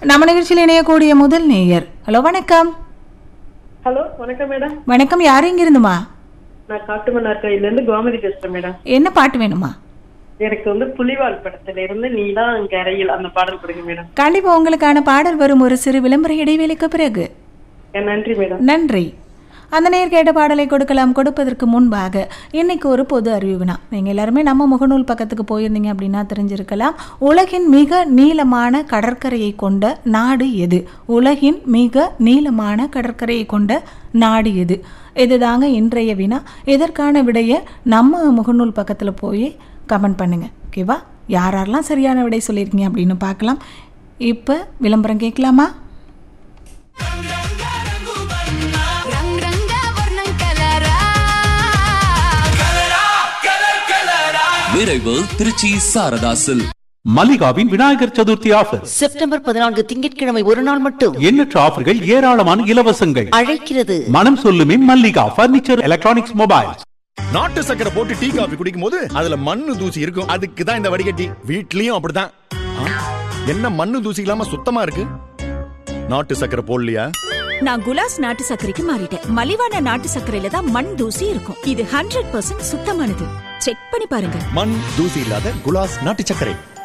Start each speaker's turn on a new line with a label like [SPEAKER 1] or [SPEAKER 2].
[SPEAKER 1] நம்ம நிகழ்ச்சியில் இணையக்கூடிய முதல் நேயர். ஹலோ வணக்கம்.
[SPEAKER 2] ஹலோ வணக்கம் மேடம்.
[SPEAKER 1] வணக்கம், யாரு இங்க இருந்துமா?
[SPEAKER 2] நான் காட்டுமன்னார் கையில இருந்து கோமதி பேசுறேன் மேடம்.
[SPEAKER 1] என்ன பாட்டு வேணுமா?
[SPEAKER 2] எனக்கு புலிவால் படத்துல இருந்து நீதான் கரையில் அந்த பாடல் கொடுங்க மேடம்.
[SPEAKER 1] கண்டிப்பா உங்களுக்கான பாடல் வரும் ஒரு சிறு விளம்பர இடைவேளைக்கு பிறகு.
[SPEAKER 2] நன்றி மேடம்.
[SPEAKER 1] நன்றி. அந்த நேர் கேட்ட பாடலை கொடுப்பதற்கு முன்பாக இன்னைக்கு ஒரு பொது அறிவுனா, நீங்கள் எல்லாருமே நம்ம முகநூல் பக்கத்துக்கு போயிருந்தீங்க அப்படின்னா தெரிஞ்சிருக்கலாம். உலகின் மிக நீளமான கடற்கரையை கொண்ட நாடு எது? உலகின் மிக நீளமான கடற்கரையை கொண்ட நாடு எது? இதுதாங்க இன்றைய வினா. இதற்கான விடையை நம்ம முகநூல் பக்கத்தில் போய் கமெண்ட் பண்ணுங்க. ஓகேவா? யாரெல்லாம் சரியான விடை சொல்லியிருக்கீங்க அப்படின்னு பார்க்கலாம். இப்போ விளம்பரம் கேட்கலாமா?
[SPEAKER 3] விரைவு திருச்சி சாரதாசில்
[SPEAKER 4] மல்லிகாவின் விநாயகர் சதுர்த்தி ஆஃபர்
[SPEAKER 5] செப்டம்பர் 14 திங்கட்கிழமை ஒரு நாள் மட்டும்.
[SPEAKER 4] எண்ணற்ற ஆஃபர்கள், ஏராளமான இலவசங்கள்
[SPEAKER 5] அழைக்கிறது.
[SPEAKER 4] மனம் சொல்லுமே மல்லிகா பர்னிச்சர், எலக்ட்ரானிக்ஸ், மொபைல்ஸ்.
[SPEAKER 6] நாட்டு சக்கரை போட்டு டீ காபி குடிக்கும் போது அதுல மண்ணு தூசி இருக்கும். அதுக்கு தான் இந்த வடிகட்டி. வீட்லயும் அப்படிதான். என்ன மண்ணு தூசி இல்லாம சுத்தமா இருக்கு? நாட்டு சக்கரை போடலையா?
[SPEAKER 7] நான் குலாஸ் நாட்டு சர்க்கரைக்கு மாறிட்டேன். மலிவான நாட்டு சர்க்கரையில தான் மண் தூசி இருக்கும். இது 100% சுத்தமானது. செக் பண்ணி பாருங்க.
[SPEAKER 6] மண் தூசி இல்லாத குலாஸ் நாட்டு சர்க்கரை.